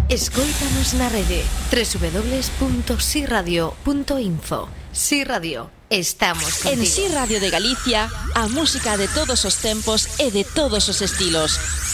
Escóitanos na rede www.siradio.info. Si Radio, estamos contigo. En Si Radio de Galicia, a música de todos os tempos e de todos os estilos.